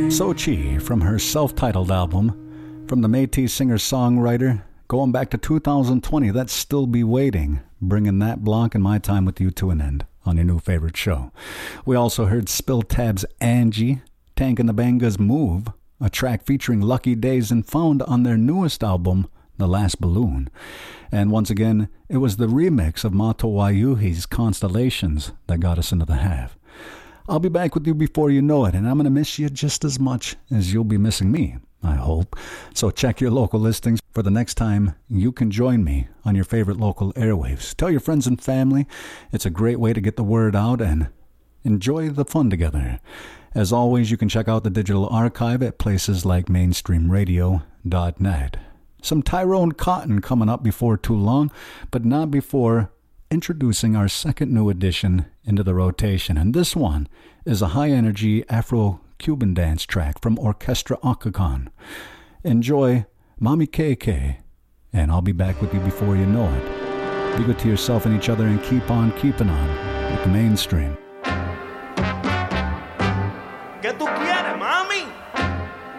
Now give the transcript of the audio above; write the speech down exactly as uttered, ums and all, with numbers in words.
Sochi from her self-titled album, from the Métis singer-songwriter, going back to two thousand twenty, That's Still Be Waiting, bringing that block and my time with you to an end on your new favorite show. We also heard Spill Tab's Angie, Tank and the Bangas Move, a track featuring Lucky Days and found on their newest album, The Last Balloon. And once again, it was the remix of Mato Wayuhi's Constellations that got us into the half. I'll be back with you before you know it, and I'm going to miss you just as much as you'll be missing me, I hope. So check your local listings for the next time you can join me on your favorite local airwaves. Tell your friends and family. It's a great way to get the word out and enjoy the fun together. As always, you can check out the digital archive at places like mainstream radio dot net. Some Tyrone Cotton coming up before too long, but not before introducing our second new addition into the rotation. And this one is a high-energy Afro-Cuban dance track from Orchestra Occagon. Enjoy Mami K K, and I'll be back with you before you know it. Be good to yourself and each other and keep on keeping on with the mainstream. ¿Qué tú quieres, mami?